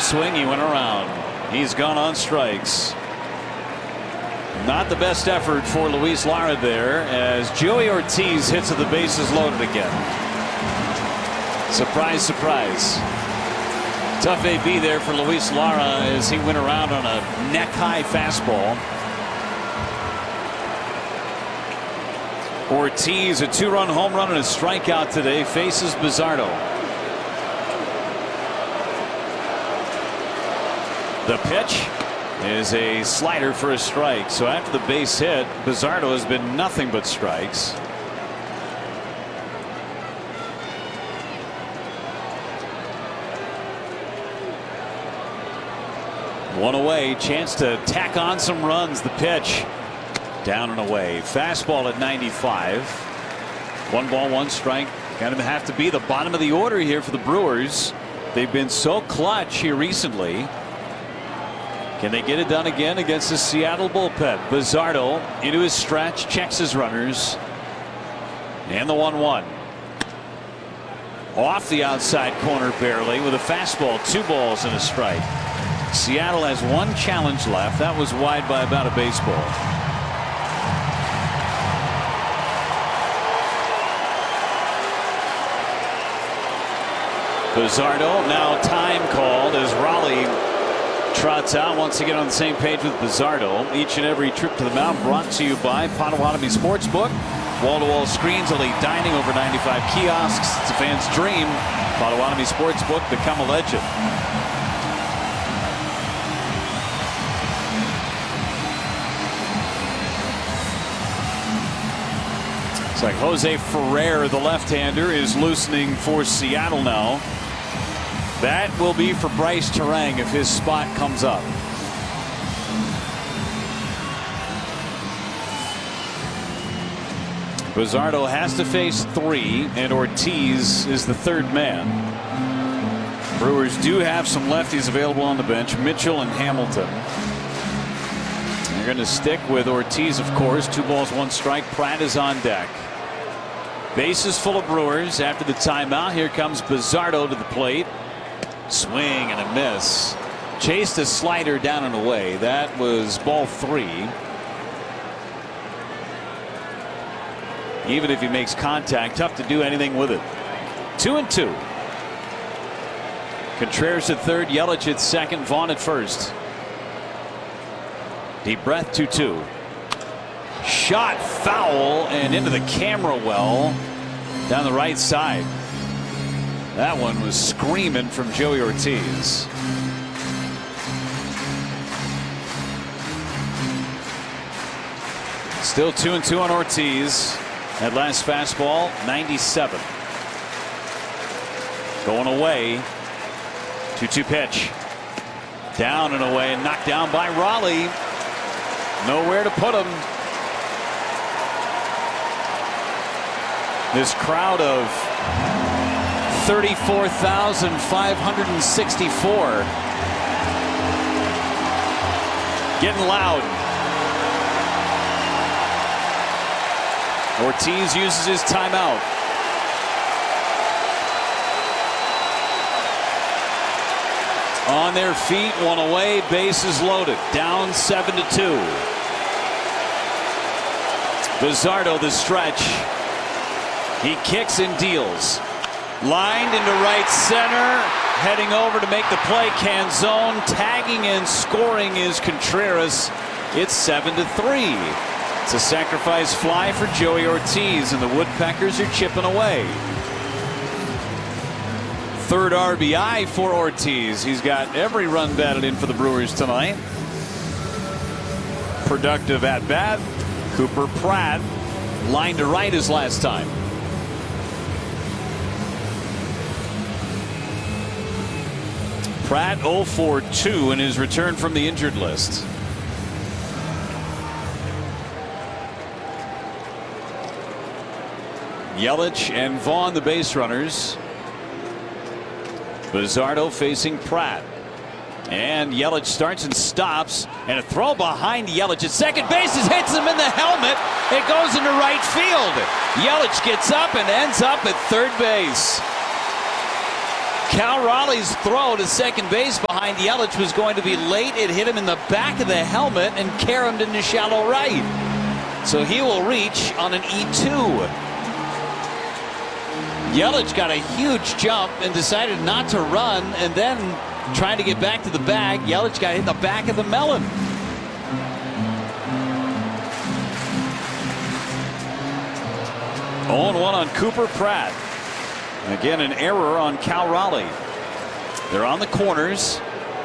swing. He went around. He's gone on strikes. Not the best effort for Luis Lara there as Joey Ortiz hits at the bases loaded again. Surprise, surprise. Tough AB there for Luis Lara as he went around on a neck-high fastball. Ortiz, a 2-run home run and a strikeout today, faces Bizardo. The pitch is a slider for a strike. So after the base hit, Bizardo has been nothing but strikes. One away, chance to tack on some runs. The pitch down and away. Fastball at 95. 1 ball, 1 strike. Going to have to be the bottom of the order here for the Brewers. They've been so clutch here recently. Can they get it done again against the Seattle bullpen? Bizardo into his stretch, checks his runners. And the 1-1. Off the outside corner barely with a fastball, 2 balls and a strike. Seattle has 1 challenge left. That was wide by about a baseball. Bizardo, now time called as Raleigh trots out, wants to get on the same page with Bizardo. Each and every trip to the mound brought to you by Potawatomi Sportsbook. Wall-to-wall screens, elite dining, over 95 kiosks. It's a fan's dream. Potawatomi Sportsbook, become a legend. It's like Jose Ferrer, the left-hander, is loosening for Seattle now. That will be for Bryce Terang if his spot comes up. Bizardo has to face 3, and Ortiz is the 3rd man. Brewers do have some lefties available on the bench, Mitchell and Hamilton. They're going to stick with Ortiz, of course. 2 balls, 1 strike. Pratt is on deck. Bases full of Brewers after the timeout. Here comes Bizardo to the plate. Swing and a miss. Chased a slider down and away. That was ball 3. Even if he makes contact, tough to do anything with it. 2-2. Contreras at third, Yelich at second, Vaughn at first. Deep breath, 2-2. Shot foul and into the camera well down the right side. That one was screaming from Joey Ortiz. Still 2-2 on Ortiz. That last fastball, 97. Going away. 2-2 pitch. Down and away and knocked down by Raleigh. Nowhere to put him. This crowd of 34,564 getting loud. Ortiz uses his timeout. On their feet, 1 away, bases loaded, down 7-2. Bizardo the stretch. He kicks and deals. Lined into right center, heading over to make the play. Canzone tagging and scoring is Contreras. It's 7-3. It's a sacrifice fly for Joey Ortiz, and the Woodpeckers are chipping away. 3rd RBI for Ortiz. He's got every run batted in for the Brewers tonight. Productive at bat. Cooper Pratt line to right his last time. Pratt 0 for 2 in his return from the injured list. Yelich and Vaughn the base runners. Bizardo facing Pratt. And Yelich starts and stops, and a throw behind Yelich at second base hits him in the helmet. It goes into right field. Yelich gets up and ends up at third base. Cal Raleigh's throw to second base behind Yelich was going to be late. It hit him in the back of the helmet and caromed into shallow right. So he will reach on an E2. Yelich got a huge jump and decided not to run, and then trying to get back to the bag, Yelich got hit in the back of the melon. Oh, 0-1 on Cooper Pratt. Again, an error on Cal Raleigh. They're on the corners.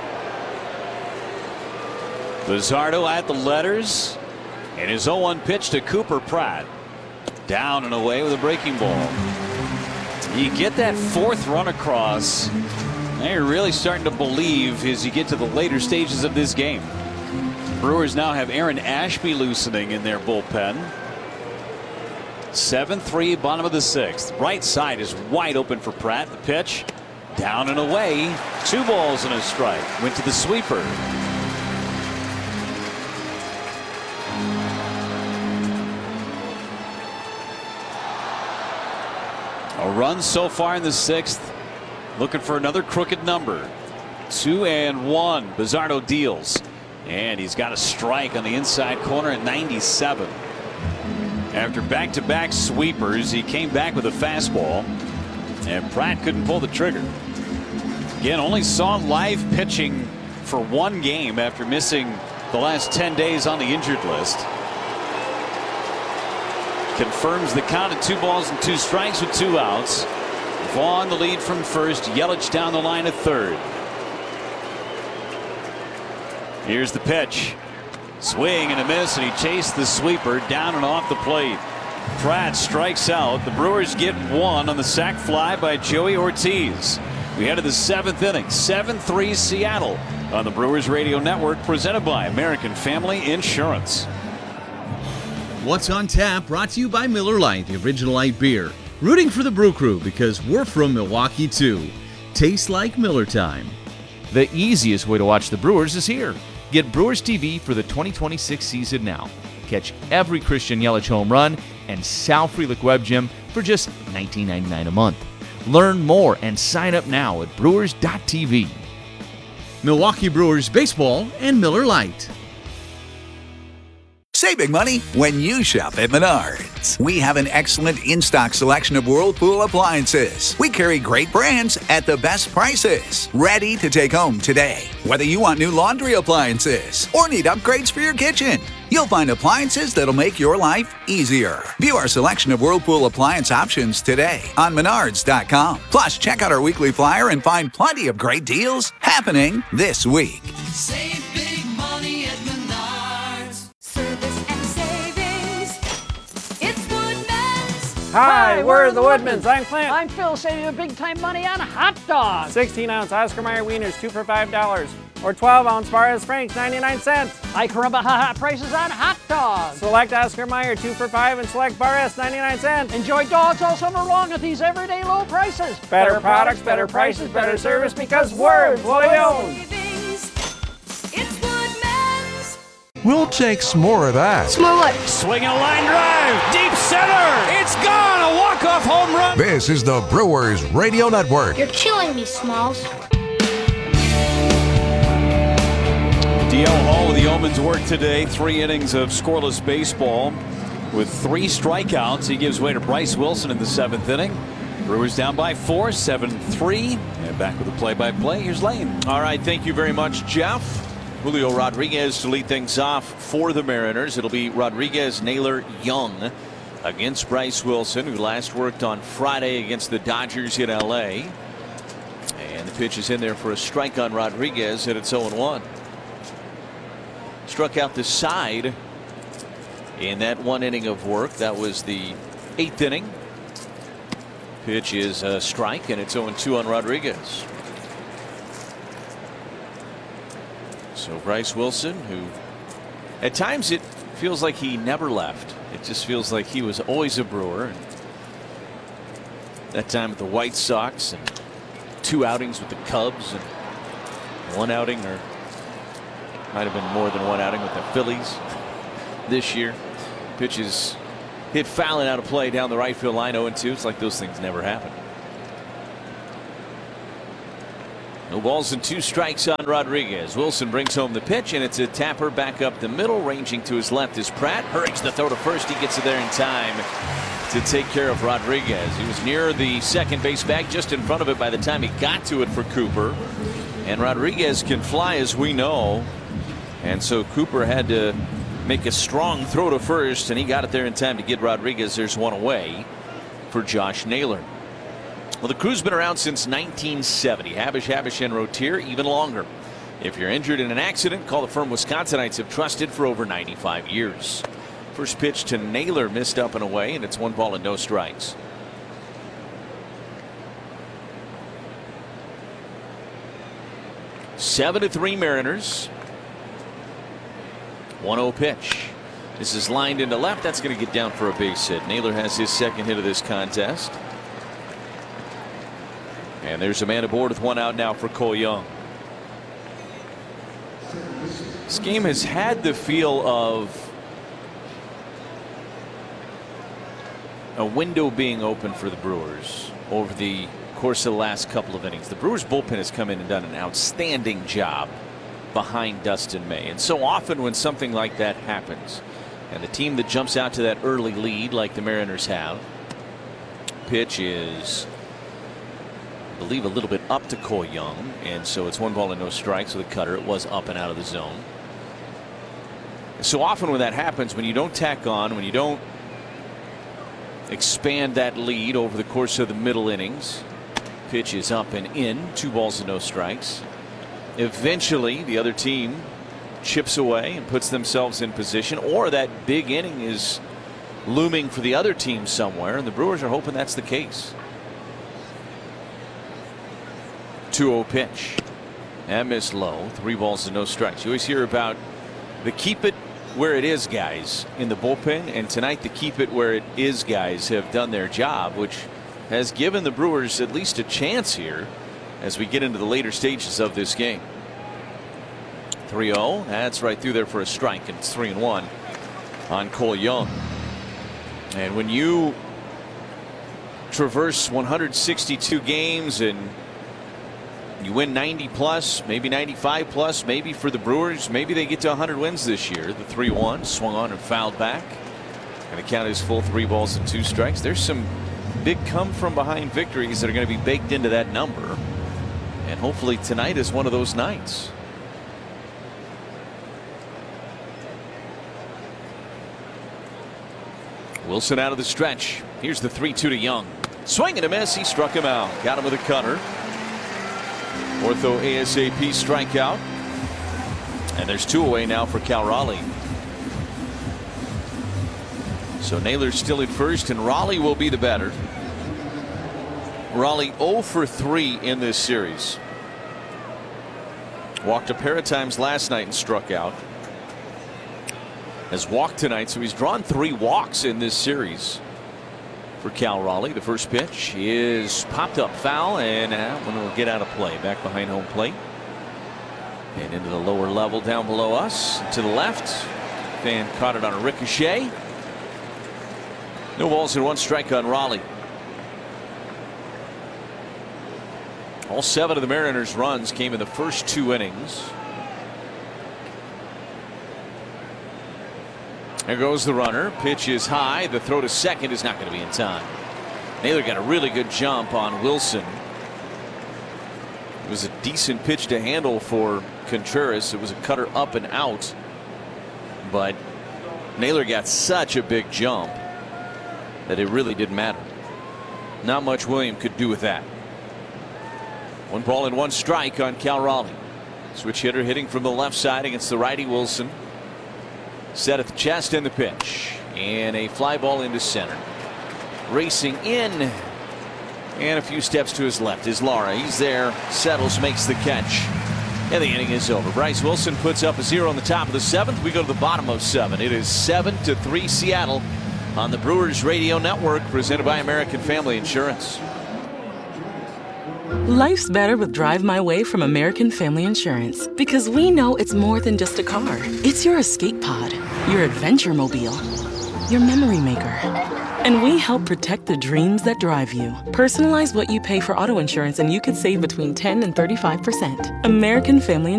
Luzardo at the letters. And his 0-1 pitch to Cooper Pratt. Down and away with a breaking ball. You get that fourth run across. Now you're really starting to believe as you get to the later stages of this game. Brewers now have Aaron Ashby loosening in their bullpen. 7-3, bottom of the sixth. Right side is wide open for Pratt. The pitch down and away. 2 balls and a strike. Went to the sweeper. A run so far in the sixth. Looking for another crooked number. 2-1. Luzardo deals. And he's got a strike on the inside corner at 97. After back-to-back sweepers, he came back with a fastball, and Pratt couldn't pull the trigger. Again, only saw live pitching for 1 game after missing the last 10 days on the injured list. Confirms the count at 2 balls and 2 strikes with 2 outs. Vaughn the lead from first. Yelich down the line at third. Here's the pitch. Swing and a miss, and he chased the sweeper down and off the plate. Pratt strikes out. The Brewers get 1 on the sac fly by Joey Ortiz. We head to the 7th inning. 7-3 Seattle on the Brewers Radio Network, presented by American Family Insurance. What's on Tap brought to you by Miller Lite, the original light beer. Rooting for the Brew Crew because we're from Milwaukee too. Tastes like Miller time. The easiest way to watch the Brewers is here. Get Brewers TV for the 2026 season now. Catch every Christian Yelich home run and Sal Frelick Web Gym for just $19.99 a month. Learn more and sign up now at brewers.tv. Milwaukee Brewers Baseball and Miller Lite. Save big money when you shop at Menards. We have an excellent in-stock selection of Whirlpool appliances. We carry great brands at the best prices. Ready to take home today. Whether you want new laundry appliances or need upgrades for your kitchen, you'll find appliances that'll make your life easier. View our selection of Whirlpool appliance options today on Menards.com. Plus, check out our weekly flyer and find plenty of great deals happening this week. Save big money at Menards. Service and savings. It's Woodman's. Hi, we're the Woodmans. I'm Clint. I'm Phil, saving you big time money on hot dogs. 16-ounce Oscar Mayer wieners, 2 for $5. Or 12-ounce Barres Franks, 99 cents. High Caramba ha prices on hot dogs. Select Oscar Mayer, 2 for $5, and select Barres, 99 cents. Enjoy dogs all summer long at these everyday low prices. Better products, better prices, better service because we're employee owned. Savings. It's Woodman's. We'll take some more of that. More what? Swinging a line drive. Deep center. It's gone. A walk-off home run. This is the Brewers Radio Network. You're killing me, Smalls. DL Hall with the Omens work today. 3 innings of scoreless baseball with 3 strikeouts. He gives way to Bryce Wilson in the 7th inning. Brewers down by 4, 7-3. And back with the play-by-play. Here's Lane. All right, thank you very much, Jeff. Julio Rodriguez to lead things off for the Mariners. It'll be Rodriguez, Naylor, Young against Bryce Wilson, who last worked on Friday against the Dodgers in L.A. And the pitch is in there for a strike on Rodriguez, and it's 0-1. Struck out the side in that 1 inning of work. That was the 8th inning. Pitch is a strike, and it's 0-2 on Rodriguez. So Bryce Wilson, who at times it feels like he never left. It just feels like he was always a Brewer. And that time with the White Sox and 2 outings with the Cubs and 1 outing, or might have been more than 1 outing, with the Phillies this year. Pitches hit fouling out of play down the right field line, 0-2. It's like those things never happen. No balls and 2 strikes on Rodriguez. Wilson brings home the pitch, and it's a tapper back up the middle. Ranging to his left is Pratt. Hurries the throw to first. He gets it there in time to take care of Rodriguez. He was near the second base bag, just in front of it by the time he got to it for Cooper. And Rodriguez can fly, as we know. And so Cooper had to make a strong throw to first, and he got it there in time to get Rodriguez. There's one away for Josh Naylor. Well, the crew's been around since 1970. Habush and Rotier even longer. If you're injured in an accident, call the firm Wisconsinites have trusted for over 95 years. First pitch to Naylor missed up and away, and it's 1 ball and no strikes. Seven to 3 Mariners. 1-0 pitch. This is lined into left. That's going to get down for a base hit. Naylor has his second hit of this contest. And there's a man aboard with 1 out now for Cole Young. This game has had the feel of a window being open for the Brewers over the course of the last couple of innings. The Brewers bullpen has come in and done an outstanding job behind Dustin May. And so often when something like that happens, and the team that jumps out to that early lead like the Mariners have, pitch is, I believe, a little bit up to Cole Young, and so it's 1 ball and no strikes with a cutter. It was up and out of the zone. So often when that happens, when you don't tack on, when you don't expand that lead over the course of the middle innings, pitch is up and in, 2 balls and no strikes. Eventually the other team chips away and puts themselves in position, or that big inning is looming for the other team somewhere, and the Brewers are hoping that's the case. 2-0 pitch. That missed low. 3 balls and no strikes. You always hear about the keep it where it is guys in the bullpen, and tonight the keep it where it is guys have done their job, which has given the Brewers at least a chance here as we get into the later stages of this game. 3-0. That's right through there for a strike, and it's 3-1 on Cole Young. And when you traverse 162 games and you win 90 plus, maybe 95 plus, maybe for the Brewers, maybe they get to 100 wins this year. The 3-1 swung on and fouled back. And the count is full, 3 balls and 2 strikes. There's some big come from behind victories that are going to be baked into that number. And hopefully tonight is one of those nights. Wilson out of the stretch. Here's the 3-2 to Young. Swing and a miss. He struck him out. Got him with a cutter. Ortho ASAP strikeout. And there's 2 away now for Cal Raleigh. So Naylor's still at first, and Raleigh will be the batter. Raleigh 0 for 3 in this series. Walked a pair of times last night and struck out. Has walked tonight, so he's drawn 3 walks in this series for Cal Raleigh. The first pitch is popped up foul, and that one will get out of play. Back behind home plate. And into the lower level down below us. To the left. Fan caught it on a ricochet. No balls and 1 strike on Raleigh. All 7 of the Mariners' runs came in the first 2 innings. There goes the runner. Pitch is high. The throw to second is not going to be in time. Naylor got a really good jump on Wilson. It was a decent pitch to handle for Contreras. It was a cutter up and out. But Naylor got such a big jump that it really didn't matter. Not much William could do with that. 1 ball and 1 strike on Cal Raleigh. Switch hitter hitting from the left side against the righty Wilson. Set at the chest and the pitch. And a fly ball into center. Racing in. And a few steps to his left is Lara. He's there. Settles, makes the catch. And the inning is over. Bryce Wilson puts up a 0 on the top of the 7th. We go to the bottom of 7. It is 7-3 Seattle on the Brewers Radio Network, presented by American Family Insurance. Life's better with Drive My Way from American Family Insurance, because we know it's more than just a car. It's your escape pod, your adventure mobile, your memory maker. And we help protect the dreams that drive you. Personalize what you pay for auto insurance and you could save between 10 and 35%. American Family